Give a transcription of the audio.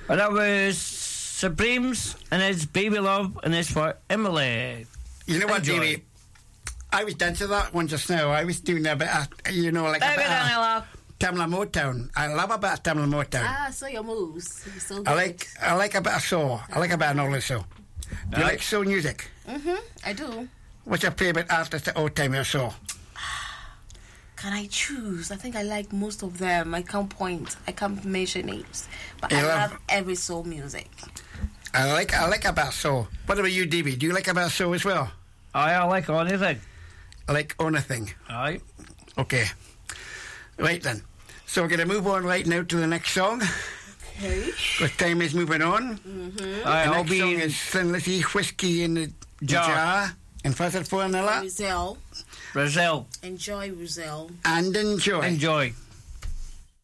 And that was Supremes, and it's Baby Love, and it's for Emily. You know what, Enjoy. Davey? I was dancing that one just now. I was doing a bit of, like Baby a bit of Love. Tamla Motown. I love a bit of Tamla Motown. I saw your moves. You're so good. I like a bit of soul. I like a bit of Nolan soul. Do you like soul music? I do. What's your favourite artist of all time or soul? Can I choose? I think I like most of them. I can't point. I can't mention names. But I love every soul music. I like a bit of soul. What about you, Davey? Do you like a bit of soul as well? I like anything. I like anything. Aye. Okay. Right then. So we're going to move on right now to the next song. Okay. Because time is moving on. The I'll next song be is Thin Lizzy, Whiskey in the Jar. And what's it for, Nella? Rizal. Brazil. Enjoy Rizal. And enjoy. Enjoy.